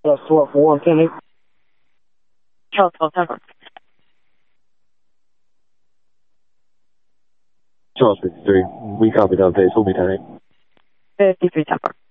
Plus 4 for 1 Kennedy. Charles 12 Temper. Charles 53. We copy that base. We'll be 10-8. 53 Temper.